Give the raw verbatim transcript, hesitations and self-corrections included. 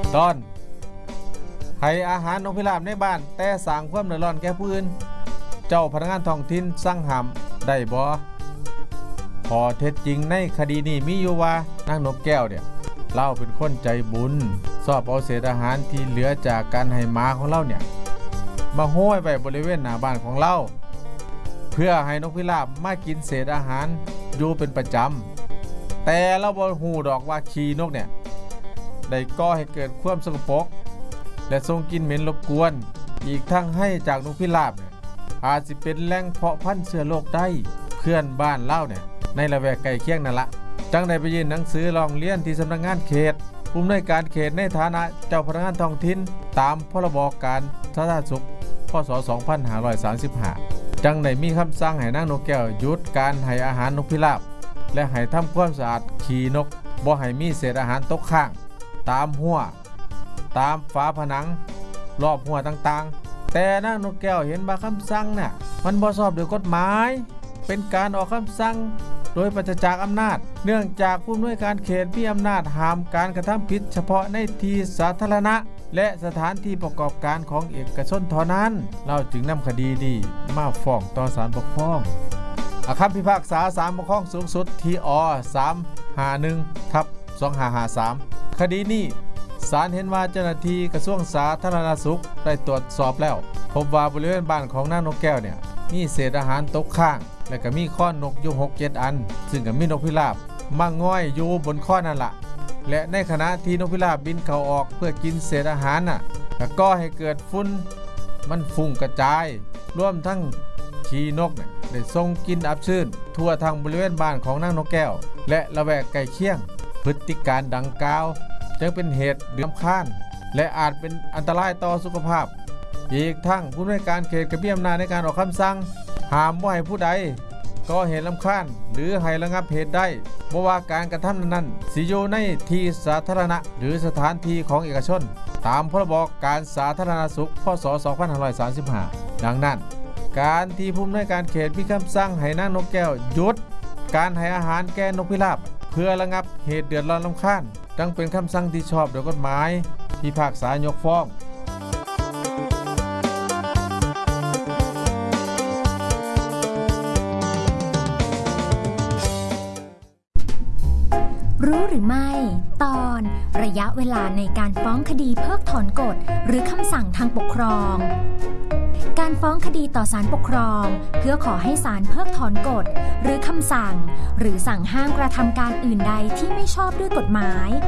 ตอนให้อาหารนกพิราบในบ้านแต่สร้างความเดือดร้อนแก่ผู้อื่นเจ้าพนักงานท้องถิ่นสั่งห้ามได้บ่พอเท็จจริงในคดีนี้มีอยู่ว่านางนกแก้วเนี่ยเล่าเป็นคนใจบุญชอบเอาเศษอาหารที่เหลือจากการให้หมาของเล่าเนี่ยมาโห้ยไปบริเวณหน้าบ้านของเล่าเพื่อให้นกพิราบมากินเศษอาหารอยู่เป็นประจำแต่เราบ่ฮู้ดอกว่าขี้นกเนี่ยได้ก่อให้เกิดความสกปรกและส่งกลิ่นเหม็นรบกวนอีกทั้งให้จากนกพิราบเนี่ยอาจสิเป็นแหล่งเพาะพันธุ์เชื้อโรคได้เพื่อนบ้านเล่าเนี่ยในละแวกใกล้เคียงนั่นละจังได้ไปยื่นหนังสือร้องเรียนที่สำนักงานเขตผู้อำนวยการเขตในฐานะเจ้าพนักงานท้องถิ่นตามพรบการสาธารณสุขพ.ศ. สองพันห้าร้อยสามสิบห้าจังได้มีคำสั่งให้นางนกแก้วหยุดการให้อาหารนกพิราบและให้ทำความสะอาดขี้นกบ่ให้มีเศษอาหารตกค้างตามหัวตามฝาผนังรอบหัวต่างๆแต่นางนกแก้วเห็นว่าคำสั่งน่ะมันบ่ชอบด้วยกฎหมายเป็นการออกคำสั่งโดยปราศจากอำนาจเนื่องจากผู้อำนวยการเขตมีอำนาจห้ามการกระทำผิดเฉพาะในที่สาธารณะและสถานที่ประกอบการของเอกชนเท่านั้นเราจึงนำคดีนี้มาฟ้องต่อศาลปกครองคำพิพากษาศาลปกครองสูงสุดที่อ สามห้าหนึ่ง ทับ สองห้าห้าสาม คดีนี้ศาลเห็นว่าเจ้าหน้าที่กระทรวงสาธารณสุขได้ตรวจสอบแล้วพบว่าบริเวณบ้านของนางนกแก้วเนี่ยมีเศษอาหารตกค้างและก็มีข้อนกอยู่ หกเจ็ด อันซึ่งก็มีนกพิราบมาง่อยอยู่บนข้อนั่นละและในขณะที่นกพิราบบินเข้าออกเพื่อกินเศษอาหารน่ะก็ก่อให้เกิดฝุ่นมันฟุ้งกระจายรวมทั้งขี้นกเนี่ยได้ส่งกลิ่นอับชื้นทั่วทางบริเวณบ้านของนางนกแก้วและละแวกใกล้เคียงพฤติการดังกล่าวจึงเป็นเหตุเดือดร้อนและอาจเป็นอันตรายต่อสุขภาพอีกทั้งผู้อำนวยการเขตก็มีอำนาจในการออกคำสั่งห้ามบ่ให้ผู้ใดก่อเหตุรำคาญหรือให้ระงับเหตุได้บ่ว่าการกระทำนั้นสิอยู่ในที่สาธารณะหรือสถานที่ของเอกชนตามพรบการสาธารณสุขพ.ศ. สองพันห้าร้อยสามสิบห้าดังนั้นการที่ผู้อำนวยการเขตมีคำสั่งให้นางนกแก้วหยุดการให้อาหารแก่นกพิราบเพื่อระงับเหตุเดือดร้อนรำคาญจังเป็นคำสั่งที่ชอบโดยกฎหมายพิพากษายกฟ้องรู้หรือไม่ตอนระยะเวลาในการฟ้องคดีเพิกถอนกฎหรือคำสั่งทางปกครองการฟ้องคดีต่อศาลปกครองเพื่อขอให้ศาลเพิกถอนกฎหรือคำสั่งหรือสั่งห้ามกระทำการอื่นใดที่ไม่ชอบด้วยกฎหมาย